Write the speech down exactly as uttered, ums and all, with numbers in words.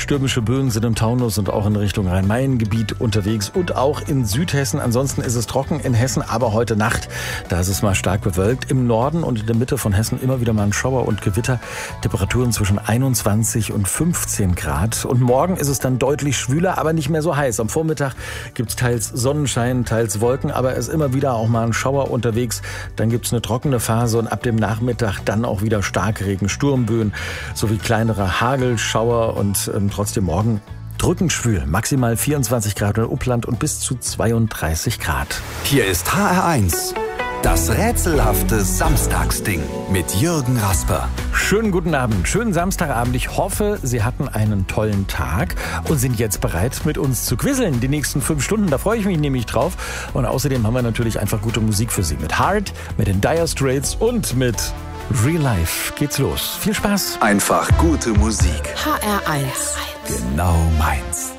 Stürmische Böen sind im Taunus und auch in Richtung Rhein-Main-Gebiet unterwegs und auch in Südhessen. Ansonsten ist es trocken in Hessen, aber heute Nacht, da ist es mal stark bewölkt. Im Norden und in der Mitte von Hessen immer wieder mal ein Schauer und Gewitter. Temperaturen zwischen einundzwanzig und fünfzehn Grad. Und morgen ist es dann deutlich schwüler, aber nicht mehr so heiß. Am Vormittag gibt es teils Sonnenschein, teils Wolken, aber es ist immer wieder auch mal ein Schauer unterwegs. Dann gibt es eine trockene Phase und ab dem Nachmittag dann auch wieder Starkregen, Sturmböen sowie kleinere Hagelschauer und ähm, trotzdem morgen drückend schwül. Maximal vierundzwanzig Grad in Uppland und bis zu zweiunddreißig Grad. Hier ist H R eins. Das rätselhafte Samstagsding mit Jürgen Rasper. Schönen guten Abend, schönen Samstagabend. Ich hoffe, Sie hatten einen tollen Tag und sind jetzt bereit, mit uns zu quizzeln. Die nächsten fünf Stunden, da freue ich mich nämlich drauf. Und außerdem haben wir natürlich einfach gute Musik für Sie. Mit Heart, mit den Dire Straits und mit Real Life geht's los. Viel Spaß. Einfach gute Musik. H R eins. Genau meins.